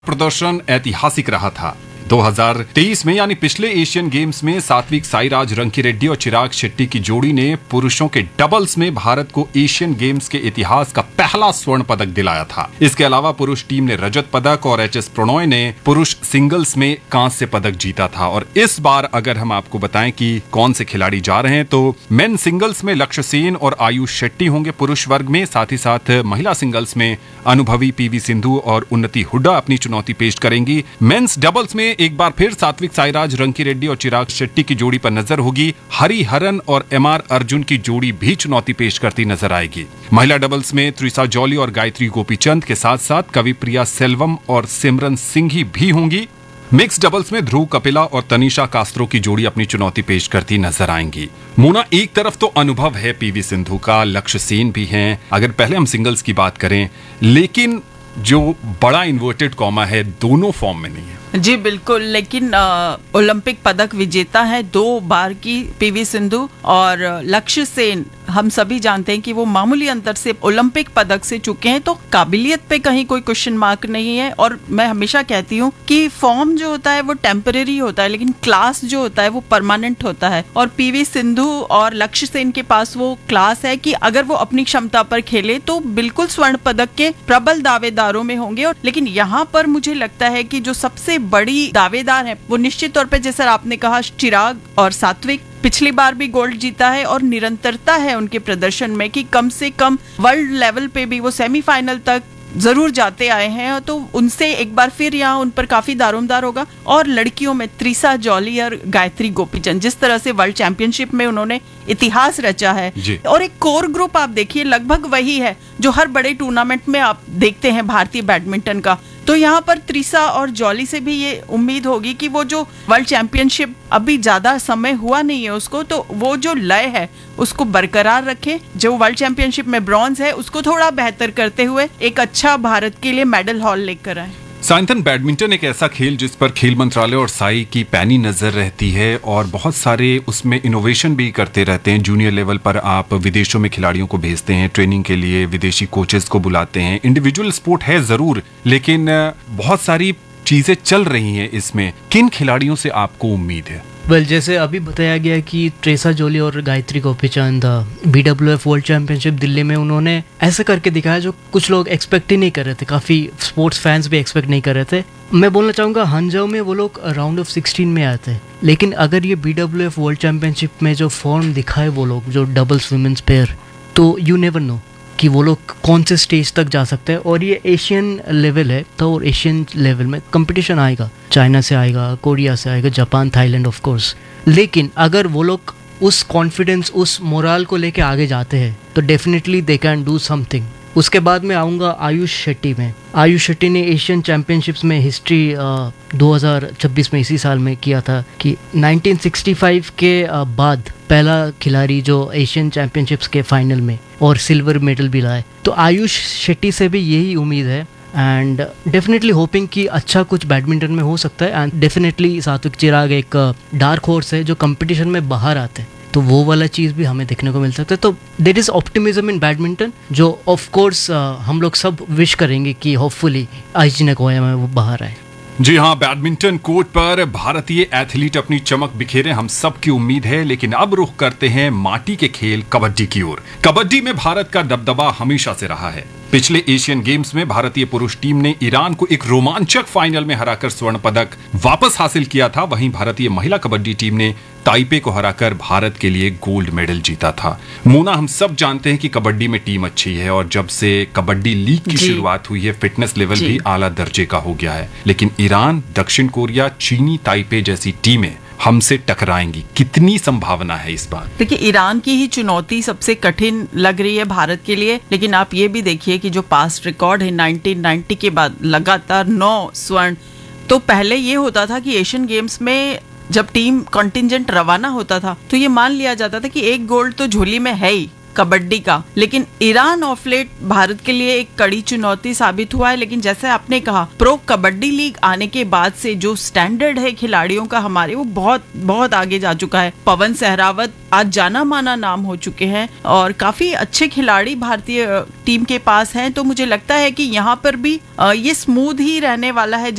प्रदर्शन ऐतिहासिक रहा था। 2023 में यानी पिछले एशियन गेम्स में सात्विक साईराज रंकीरेड्डी और चिराग शेट्टी की जोड़ी ने पुरुषों के डबल्स में भारत को एशियन गेम्स के इतिहास का पहला स्वर्ण पदक दिलाया था। इसके अलावा पुरुष टीम ने रजत पदक और एच एस प्रणॉय ने पुरुष सिंगल्स में कांस्य पदक जीता था। और इस बार अगर हम आपको बताएं कि कौन से खिलाड़ी जा रहे हैं तो मेन सिंगल्स में लक्ष्य सेन और आयुष शेट्टी होंगे पुरुष वर्ग में, साथ ही साथ महिला सिंगल्स में अनुभवी पीवी सिंधु और उन्नति हुड्डा अपनी चुनौती पेश करेंगी। मेंस डबल्स में एक बार फिर सात्विक साईराज रंकीरेड्डी और चिराग शेट्टी की जोड़ी पर नजर होगी। हरिहरन और एमआर अर्जुन की जोड़ी भी चुनौती पेश करती नजर आएगी। महिला डबल्स में त्रिसा जॉली और गायत्री गोपीचंद के साथ साथ कविप्रिया सेल्वम और सिमरन सिंघी भी होंगी। मिक्स डबल्स में ध्रुव कपिला और तनिषा कास्त्रो की जोड़ी अपनी चुनौती पेश करती नजर आएंगी। मोना, एक तरफ तो अनुभव है पीवी सिंधु का, लक्ष्य सेन भी हैं, अगर पहले हम सिंगल्स की बात करें, लेकिन जो बड़ा इन्वर्टेड कॉमा है दोनों फॉर्म में नहीं है। जी बिल्कुल, लेकिन ओलंपिक पदक विजेता है 2 बार की पीवी सिंधु और लक्ष्य सेन हम सभी जानते हैं कि वो मामूली अंतर से ओलंपिक पदक से चुके हैं, तो काबिलियत पे कहीं कोई क्वेश्चन मार्क नहीं है। और मैं हमेशा कहती हूँ कि फॉर्म जो होता है वो टेम्परेरी होता है, लेकिन क्लास जो होता है वो परमानेंट होता है। और पीवी सिंधु और लक्ष्य सेन के पास वो क्लास है कि अगर वो अपनी क्षमता पर खेले तो बिल्कुल स्वर्ण पदक के प्रबल दावेदारों में होंगे। और लेकिन यहाँ पर मुझे लगता है कि जो सबसे बड़ी दावेदार है वो निश्चित तौर पे, जैसे आपने कहा, चिराग और सात्विक। पिछली बार भी गोल्ड जीता है और निरंतरता है उनके प्रदर्शन में कि कम से कम वर्ल्ड लेवल पे भी वो सेमीफाइनल तक जरूर जाते आए हैं, तो उनसे एक बार फिर यहाँ उन पर काफी दारोमदार होगा। और लड़कियों में त्रिसा जॉली और गायत्री गोपीचंद, जिस तरह से वर्ल्ड चैंपियनशिप में उन्होंने इतिहास रचा है, और एक कोर ग्रुप आप देखिए लगभग वही है जो हर बड़े टूर्नामेंट में आप देखते हैं भारतीय बैडमिंटन का। तो यहाँ पर त्रिसा और जॉली से भी ये उम्मीद होगी कि वो जो वर्ल्ड चैंपियनशिप अभी ज्यादा समय हुआ नहीं है उसको, तो वो जो लय है उसको बरकरार रखें, जो वर्ल्ड चैंपियनशिप में ब्रॉन्ज है उसको थोड़ा बेहतर करते हुए एक अच्छा भारत के लिए मेडल हॉल लेकर आए। साइंथन, बैडमिंटन एक ऐसा खेल जिस पर खेल मंत्रालय और साई की पैनी नजर रहती है और बहुत सारे उसमें इनोवेशन भी करते रहते हैं। जूनियर लेवल पर आप विदेशों में खिलाड़ियों को भेजते हैं ट्रेनिंग के लिए, विदेशी कोचेस को बुलाते हैं। इंडिविजुअल स्पोर्ट है जरूर, लेकिन बहुत सारी चीजें चल रही हैं इसमें। किन खिलाड़ियों से आपको उम्मीद है? जैसे अभी बताया गया कि त्रिसा जॉली और Gayatri Gopichand BWF world championship Delhi में उन्होंने ऐसा करके दिखाया जो कुछ लोग एक्सपेक्ट ही नहीं कर रहे थे, काफ़ी स्पोर्ट्स फैंस भी एक्सपेक्ट नहीं कर रहे थे। मैं बोलना चाहूँगा हंझाऊ में वो लोग राउंड ऑफ 16 में आए थे, लेकिन अगर ये BWF वर्ल्ड चैंपियनशिप में जो फॉर्म दिखाए वो लोग, जो डबल्स वुमेन्स पेयर, तो यू नेवर नो कि वो लोग कौन से स्टेज तक जा सकते हैं। और ये एशियन लेवल है, तो और एशियन लेवल में कंपटीशन आएगा, चाइना से आएगा, कोरिया से आएगा, जापान, थाईलैंड ऑफ कोर्स। लेकिन अगर वो लोग उस कॉन्फिडेंस, उस मोराल को लेके आगे जाते हैं तो definitely they can do something. उसके बाद में आऊँगा आयुष शेट्टी में। आयुष शेट्टी ने एशियन चैम्पियनशिप्स में हिस्ट्री 2026 में इसी साल में किया था कि 1965 के बाद पहला खिलाड़ी जो एशियन चैम्पियनशिप्स के फाइनल में और सिल्वर मेडल भी लाए। तो आयुष शेट्टी से भी यही उम्मीद है एंड डेफिनेटली होपिंग कि अच्छा कुछ बैडमिंटन में हो सकता है। एंड डेफिनेटली सात्विक चिराग एक डार्क हॉर्स है जो कंपटीशन में बाहर आते हैं, तो वो वाला चीज़ भी हमें देखने को मिल सकता है। तो there is optimism in badminton जो ऑफ कोर्स हम लोग सब विश करेंगे कि होपफुली आईजी नगोया में वो बाहर आए। जी हाँ, बैडमिंटन कोर्ट पर भारतीय एथलीट अपनी चमक बिखेरे, हम सब की उम्मीद है। लेकिन अब रुख करते हैं माटी के खेल कबड्डी की ओर। कबड्डी में भारत का दबदबा हमेशा से रहा है। पिछले एशियन गेम्स में भारतीय पुरुष टीम ने ईरान को एक रोमांचक फाइनल में हराकर स्वर्ण पदक वापस हासिल किया था। वहीं भारतीय महिला कबड्डी टीम ने ताइपे को हराकर भारत के लिए गोल्ड मेडल जीता था। मोना, हम सब जानते हैं कि कबड्डी में टीम अच्छी है और जब से कबड्डी लीग की शुरुआत हुई है फिटनेस लेवल भी आला दर्जे का हो गया है। लेकिन ईरान, दक्षिण कोरिया, चीनी ताइपे जैसी टीमें हमसे टकराएंगी, कितनी संभावना है इस बार? देखिए, ईरान की ही चुनौती सबसे कठिन लग रही है भारत के लिए। लेकिन आप ये भी देखिए कि जो पास्ट रिकॉर्ड है 1990 के बाद लगातार 9 स्वर्ण। तो पहले ये होता था कि एशियन गेम्स में जब टीम कॉन्टिंजेंट रवाना होता था तो ये मान लिया जाता था कि एक गोल्ड तो झोली में है ही, कबड्डी का, लेकिन ईरान ऑफ लेट भारत के लिए एक कड़ी चुनौती साबित हुआ है। लेकिन जैसे आपने कहा, प्रो कबड्डी लीग आने के बाद से जो स्टैंडर्ड है खिलाड़ियों का हमारे, वो बहुत बहुत आगे जा चुका है। पवन सहरावत आज जाना माना नाम हो चुके हैं और काफी अच्छे खिलाड़ी भारतीय टीम के पास हैं। तो मुझे लगता है कि यहाँ पर भी ये स्मूथ ही रहने वाला है।